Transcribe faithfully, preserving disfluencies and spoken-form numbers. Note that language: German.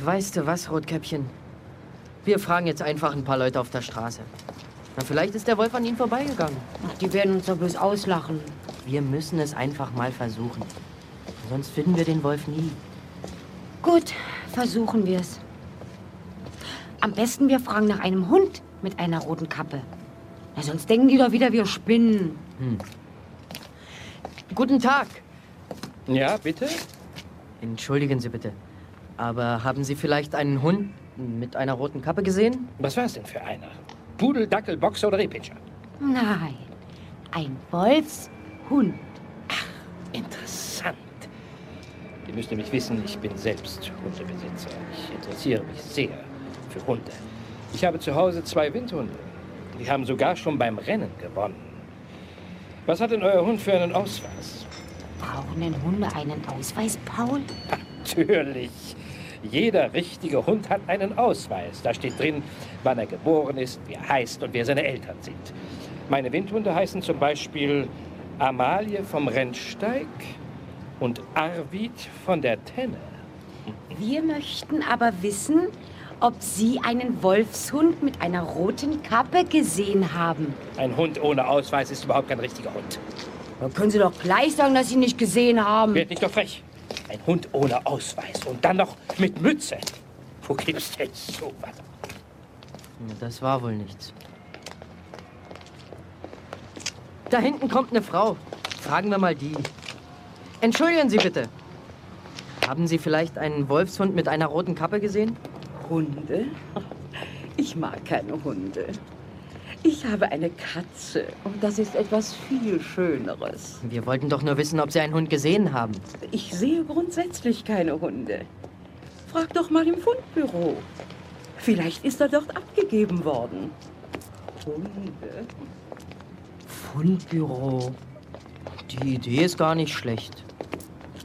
weißt du was, Rotkäppchen? Wir fragen jetzt einfach ein paar Leute auf der Straße. Na, vielleicht ist der Wolf an ihnen vorbeigegangen. Ach, die werden uns doch bloß auslachen. Wir müssen es einfach mal versuchen. Sonst finden wir den Wolf nie. Gut, versuchen wir es. Am besten wir fragen nach einem Hund mit einer roten Kappe. Na, sonst denken die doch wieder, wir spinnen. Hm. Guten Tag. Ja, bitte? Entschuldigen Sie bitte. Aber haben Sie vielleicht einen Hund mit einer roten Kappe gesehen? Was war es denn für einer? Pudel, Dackel, Boxer oder Rehpinscher? Nein, ein Wolfshund. Interessant. Ihr müsst nämlich wissen, ich bin selbst Hundebesitzer. Ich interessiere mich sehr für Hunde. Ich habe zu Hause zwei Windhunde. Die haben sogar schon beim Rennen gewonnen. Was hat denn euer Hund für einen Ausweis? Brauchen denn Hunde einen Ausweis, Paul? Natürlich. Jeder richtige Hund hat einen Ausweis. Da steht drin, wann er geboren ist, wie er heißt und wer seine Eltern sind. Meine Windhunde heißen zum Beispiel Amalie vom Rennsteig und Arvid von der Tenne. Wir möchten aber wissen, ob Sie einen Wolfshund mit einer roten Kappe gesehen haben. Ein Hund ohne Ausweis ist überhaupt kein richtiger Hund. Dann können Sie doch gleich sagen, dass Sie ihn nicht gesehen haben. Werd nicht doch frech. Ein Hund ohne Ausweis und dann noch mit Mütze. Wo gibt's denn sowas? Das war wohl nichts. Da hinten kommt eine Frau. Fragen wir mal die. Entschuldigen Sie bitte. Haben Sie vielleicht einen Wolfshund mit einer roten Kappe gesehen? Hunde? Ich mag keine Hunde. Ich habe eine Katze und das ist etwas viel Schöneres. Wir wollten doch nur wissen, ob Sie einen Hund gesehen haben. Ich sehe grundsätzlich keine Hunde. Frag doch mal im Fundbüro. Vielleicht ist er dort abgegeben worden. Hunde? Fundbüro. Die Idee ist gar nicht schlecht.